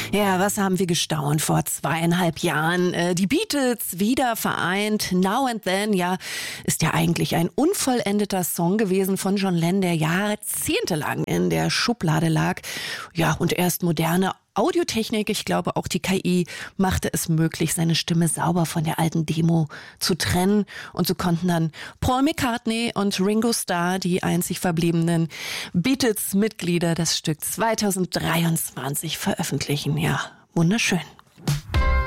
Ja, was haben wir gestaunt vor 2,5 Jahren? Die Beatles wieder vereint. Now and Then, ja, ist ja eigentlich ein unvollendeter Song gewesen von John Lennon, der jahrzehntelang in der Schublade lag. Ja, und erst moderne Audiotechnik, ich glaube auch die KI, machte es möglich, seine Stimme sauber von der alten Demo zu trennen. Und so konnten dann Paul McCartney und Ringo Starr, die einzig verbliebenen Beatles-Mitglieder, das Stück 2023 veröffentlichen. Ja, wunderschön.